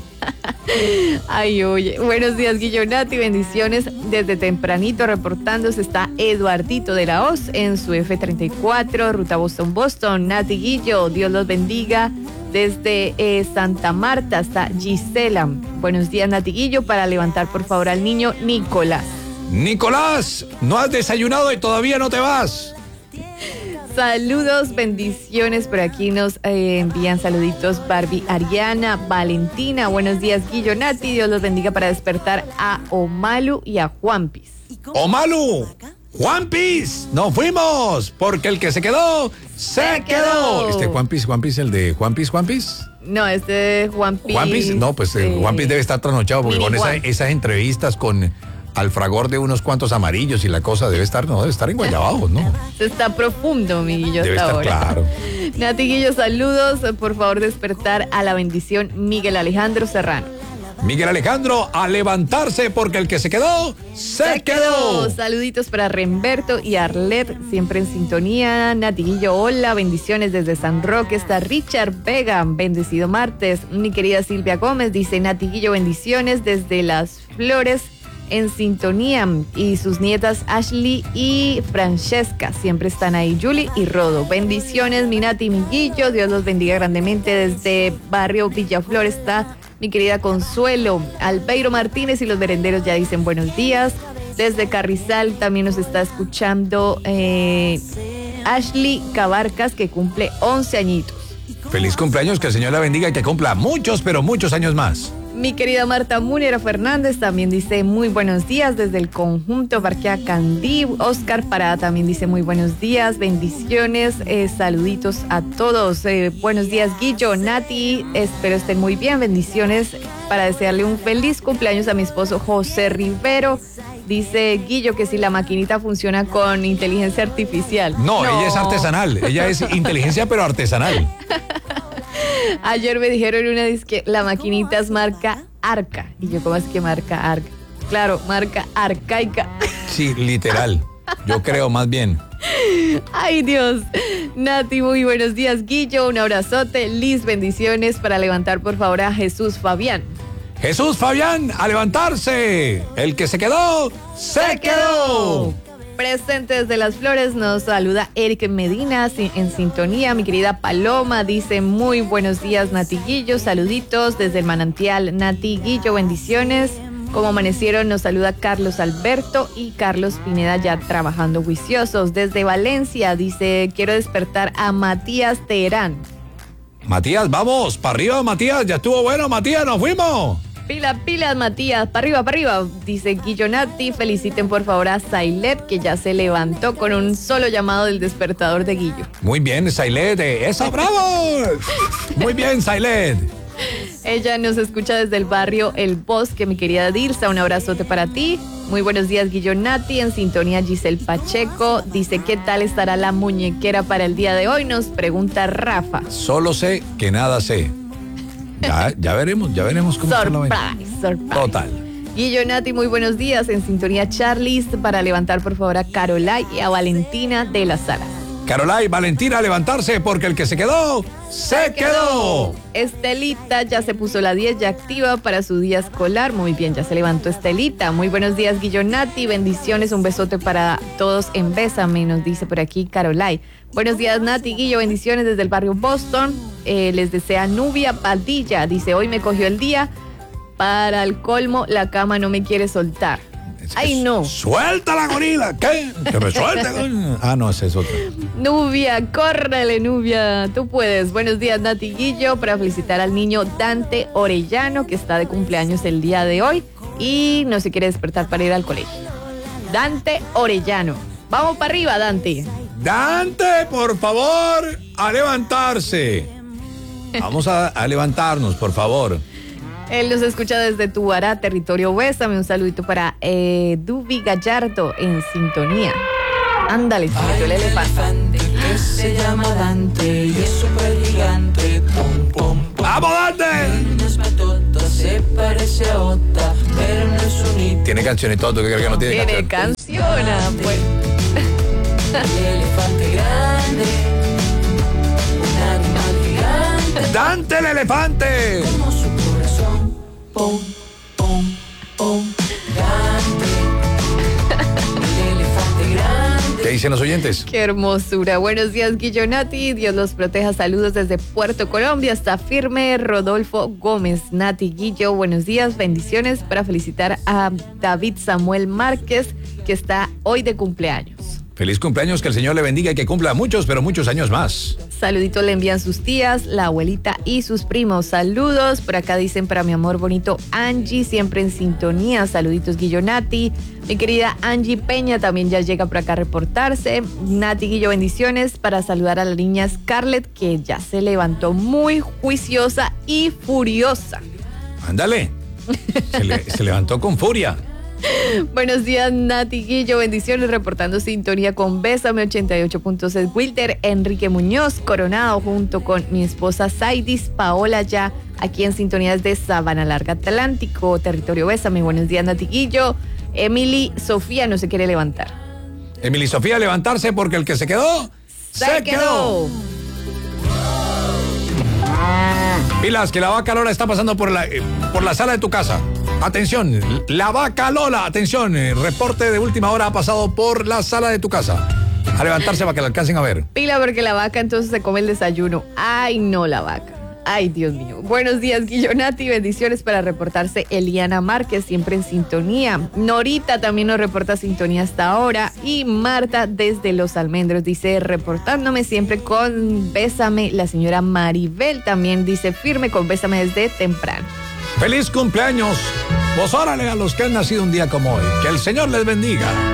Ay, oye. Buenos días, Guillo, Nati, bendiciones. Desde tempranito reportándose está Eduardito de la Hoz en su F34, ruta Boston. Nati Guillo, Dios los bendiga. Desde Santa Marta está Gisela. Buenos días, Nati Guillo, para levantar por favor al niño Nicolás. Nicolás, no has desayunado y todavía no te vas. Saludos, bendiciones. Por aquí nos envían saluditos Barbie, Ariana, Valentina. Buenos días, Guillo, Nati. Dios los bendiga para despertar a Omalu y a Juanpis. Omalu, Juanpis, nos fuimos, porque el que se quedó, se quedó. Juanpis, el de Juanpis. No, este es Juanpis. Juanpis, no, pues Juanpis debe estar trasnochado porque con esas entrevistas con alfragor de unos cuantos amarillos y la cosa debe estar en Guayabao, ¿no? Está profundo, mi Guillo, debe hasta estar ahora. Claro. Nati Guillo, saludos. Por favor, despertar a la bendición Miguel Alejandro Serrano. Miguel Alejandro, a levantarse porque el que se quedó, se quedó. Saluditos para Remberto y Arlet, siempre en sintonía. Nati Guillo, hola, bendiciones desde San Roque. Está Richard Vega, bendecido martes. Mi querida Silvia Gómez dice, Nati Guillo, bendiciones desde Las Flores, en sintonía, y sus nietas Ashley y Francesca siempre están ahí, Julie y Rodo. Bendiciones, mi Nati, mi Guillo, Dios los bendiga grandemente. Desde barrio Villaflor está mi querida Consuelo. Albeiro Martínez y los merenderos ya dicen buenos días. Desde Carrizal también nos está escuchando Ashley Cabarcas, que cumple 11 añitos. Feliz cumpleaños, que el Señor la bendiga y que cumpla muchos, pero muchos años más. Mi querida Marta Múnera Fernández también dice muy buenos días desde el conjunto Barquea Candí. Oscar Parada también dice muy buenos días, bendiciones, saluditos a todos. Buenos días, Guillo, Nati, espero estén muy bien. Bendiciones para desearle un feliz cumpleaños a mi esposo José Rivero. Dice Guillo que si la maquinita funciona con inteligencia artificial. No, ella es artesanal, ella es inteligencia pero artesanal. Ayer me dijeron una disque, la maquinita es marca Arca. Y yo, ¿cómo es que marca Arca? Claro, marca arcaica. Sí, literal. Yo creo más bien. Ay, Dios. Nati, muy buenos días, Guillo. Un abrazote. Liz, bendiciones para levantar, por favor, a Jesús Fabián. Jesús Fabián, a levantarse. El que se quedó, se quedó. Presente desde Las Flores nos saluda Eric Medina en sintonía. Mi querida Paloma dice muy buenos días, Nati Guillo, saluditos desde el manantial. Nati Guillo, bendiciones. Como amanecieron nos saluda Carlos Alberto y Carlos Pineda ya trabajando juiciosos. Desde Valencia dice quiero despertar a Matías Teherán. Matías, vamos, para arriba Matías, ya estuvo bueno Matías, nos fuimos. Pilas, Matías, para arriba, dice Guillo. Nati, feliciten por favor a Sailet, que ya se levantó con un solo llamado del despertador de Guillo. Muy bien, Sailet, ¡eso, bravo! Muy bien, Sailet. Ella nos escucha desde el barrio El Bosque, mi querida Dilsa, un abrazote para ti. Muy buenos días, Guillo, Nati, en sintonía Giselle Pacheco, dice ¿qué tal estará la muñequera para el día de hoy? Nos pregunta Rafa. Solo sé que nada sé. Ya veremos cómo está la vaina. Surprise. Total. Guillo, Nati, muy buenos días. En sintonía Charlies para levantar por favor a Carolai y a Valentina de la Sala. Carolai, Valentina, a levantarse porque el que se quedó, se quedó. Estelita ya se puso la 10, ya activa para su día escolar. Muy bien, ya se levantó Estelita. Muy buenos días, Guillo, Nati, bendiciones, un besote para todos en Bésame, nos dice por aquí Carolai. Buenos días, Nati, Guillo, bendiciones desde el barrio Boston. Les desea Nubia Padilla, dice hoy me cogió el día. Para el colmo, la cama no me quiere soltar. Ay, no. ¡Suelta la gorila! ¿Qué? ¡Que me suelte! Ah, no, ese es otro. Nubia, córrele, Nubia. Tú puedes. Buenos días, Nati Guillo, para felicitar al niño Dante Orellano, que está de cumpleaños el día de hoy y no se quiere despertar para ir al colegio. Dante Orellano. Vamos para arriba, Dante. Dante, por favor, a levantarse. Vamos a levantarnos, por favor. Él nos escucha desde Tubará, territorio Bésame. Un saludito para Dubi Gallardo en sintonía. Ándale, se metió el elefante. que se llama Dante y es súper gigante. Pom, pom, pom. ¡Vamos, Dante! No es patota, se parece a Ota, pero no es un hito. Tiene canción y todo, ¿tú qué crees que no tiene Tiene canción? canción, pues. El elefante grande, un animal gigante, ¡Dante el elefante! como su corazón. Pom, pom, pom. Dante, el elefante grande. ¿Qué dicen los oyentes? Qué hermosura. Buenos días, Guillo, Nati. Dios los proteja. Saludos desde Puerto Colombia. Está firme Rodolfo Gómez. Nati, Guillo, buenos días. Bendiciones para felicitar a David Samuel Márquez, que está hoy de cumpleaños. Feliz cumpleaños, que el Señor le bendiga y que cumpla muchos, pero muchos años más. Saluditos le envían sus tías, la abuelita y sus primos. Saludos. Por acá dicen para mi amor bonito Angie, siempre en sintonía. Saluditos, Guillo, Nati. Mi querida Angie Peña también ya llega por acá a reportarse. Nati, Guillo, bendiciones para saludar a la niña Scarlett, que ya se levantó muy juiciosa y furiosa. Ándale. Se levantó con furia. Buenos días, Nati, Guillo, bendiciones, reportando sintonía con Bésame 88.6 Wilter, Enrique Muñoz Coronado, junto con mi esposa Saidis Paola, ya aquí en sintonía desde Sabana Larga Atlántico, territorio Bésame. Buenos días, Nati, Guillo. Emily Sofía no se quiere levantar. Emily Sofía, levantarse porque el que se quedó, se quedó. Pilas, que la vaca Lola está pasando por la sala de tu casa. Atención, la vaca Lola, atención, reporte de última hora ha pasado por la sala de tu casa. A levantarse para que la alcancen a ver. Pila, porque la vaca entonces se come el desayuno. Ay, no, la vaca. Ay, Dios mío. Buenos días, Guillo, Nati. Bendiciones para reportarse Eliana Márquez, siempre en sintonía. Norita también nos reporta sintonía hasta ahora. Y Marta desde Los Almendros dice, reportándome siempre con Bésame. La señora Maribel también dice, firme con Bésame desde temprano. ¡Feliz cumpleaños! Pues órale a los que han nacido un día como hoy. Que el Señor les bendiga.